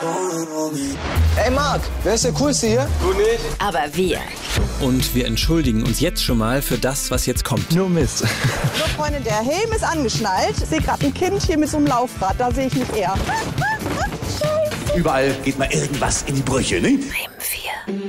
Ey Marc, wer ist der Coolste hier? Du nicht. Aber wir. Und wir entschuldigen uns jetzt schon mal für das, was jetzt kommt. Nur Mist. So, Freunde, der Helm ist angeschnallt. Ich sehe gerade ein Kind hier mit so einem Laufrad. Da sehe ich mich eher. Überall geht mal irgendwas in die Brüche, ne? Bremen 4.